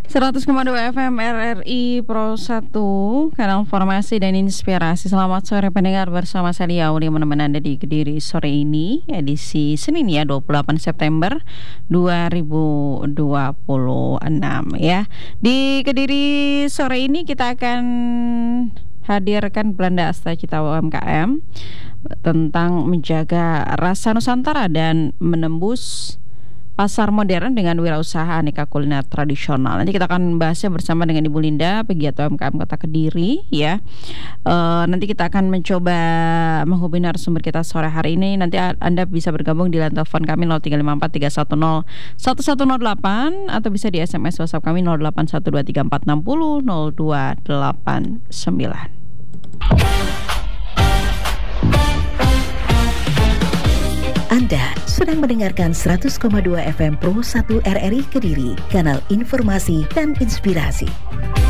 100,2 FM RRI Pro 1, kanal informasi dan inspirasi. Selamat sore pendengar, bersama saya Lia Uli menemani Anda di Kediri sore ini, edisi Senin ya, 28 September 2026 ya. Di Kediri sore ini kita akan hadirkan Belanda Asta Cita UMKM tentang menjaga rasa Nusantara dan menembus pasar modern dengan wirausaha aneka kuliner tradisional. Nanti kita akan bahasnya bersama dengan Ibu Linda, pegiat UMKM Kota Kediri ya. Nanti kita akan mencoba menghubungi narasumber kita sore hari ini. Nanti Anda bisa bergabung di line telepon kami 0354 310 1108 atau bisa di SMS WhatsApp kami 08123460 0289. Anda sedang mendengarkan 100,2 FM Pro 1 RRI Kediri, kanal informasi dan inspirasi.